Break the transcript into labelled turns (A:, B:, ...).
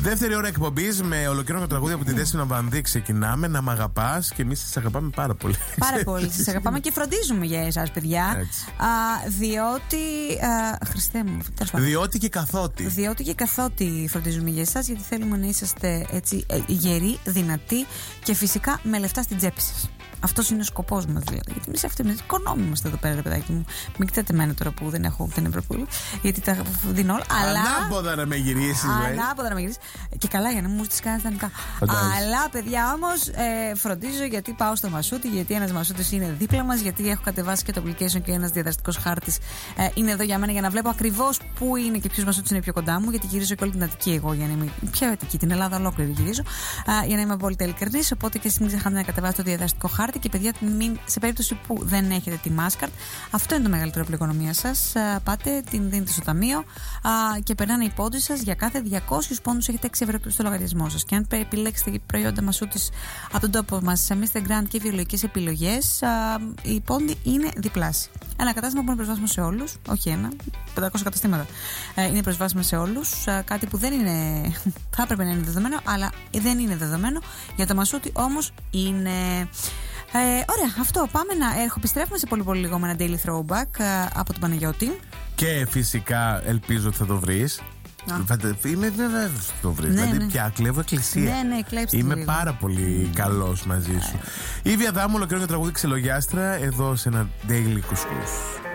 A: Δεύτερη ώρα εκπομπής με ολοκληρωμένο τραγούδι από τη Δέσποινα Βανδύ. Ξεκινάμε. Να μ' αγαπάς και εμείς σας αγαπάμε πάρα πολύ.
B: Πάρα πολύ. Σας αγαπάμε και φροντίζουμε για εσάς, παιδιά. Διότι. Χριστέ μου,
A: διότι και καθότι.
B: Διότι και καθότι φροντίζουμε για εσάς, γιατί θέλουμε να είσαστε έτσι γεροί, δυνατοί και φυσικά με λεφτά στην τσέπη σας. Αυτός είναι ο σκοπός μας, δηλαδή. Γιατί εμείς αυτοί οικονόμοι είμαστε εδώ πέρα, ρε παιδάκι μου. Μην κοιτάτε εμένα τώρα που δεν έχω ούτε ευρώ, γιατί τα δίνω όλα.
A: Ανάποδα να με γυρίσεις,
B: ανάποδα να με γυρίσεις. Και καλά, για να μου τις κάνεις τα νικά. Αλλά, παιδιά, όμως φροντίζω, γιατί πάω στο Μασούτι, γιατί ένας Μασούτης είναι δίπλα μας, γιατί έχω κατεβάσει και το application και ένας διαδραστικός χάρτης είναι εδώ για μένα, για να βλέπω ακριβώς πού είναι και ποιος Μασούτης είναι πιο κοντά μου, γιατί γυρίζω και όλη την Αττική εγώ, για να είμαι. Ποια Αττική, την Ελλάδα ολόκληρη γυρίζω, για να είμαι απόλυτα ειλικρινής. Οπότε και εσείς μην ξεχάσετε να κατεβάσετε το διαδραστικό χάρτη. Και παιδιά, σε περίπτωση που δεν έχετε τη Mastercard, αυτό είναι το μεγαλύτερο όπλο οικονομίας σας. Πάτε, την δίνετε στο ταμείο και περνάνε οι πόντους σας. Για κάθε 200 πόντους έχετε 6 ευρώ στο λογαριασμό σας. Και αν επιλέξετε προϊόντα Μασούτης από τον τόπο μας σε Mr. Grand και βιολογικές επιλογές, οι πόντοι είναι διπλάσιοι. Ένα κατάστημα που είναι προσβάσιμο σε όλους, όχι ένα, 500 καταστήματα. Είναι προσβάσιμο σε όλους. Κάτι που δεν είναι, θα έπρεπε να είναι δεδομένο, αλλά δεν είναι δεδομένο. Για το Μασούτι όμως είναι. Ωραία, αυτό. Πάμε να επιστρέφουμε σε πολύ πολύ λίγο με ένα daily throwback από τον Παναγιώτη.
A: Και φυσικά ελπίζω ότι θα το βρεις. Είμαι βέβαιος ότι θα το βρεις. Δηλαδή πια κλέβω εκκλησία. Είμαι πάρα πολύ καλός μαζί σου. Η Βία Δάμου ολοκληρώνει το τραγούδι Ξελογιάστρα εδώ σε ένα daily κουσκούς.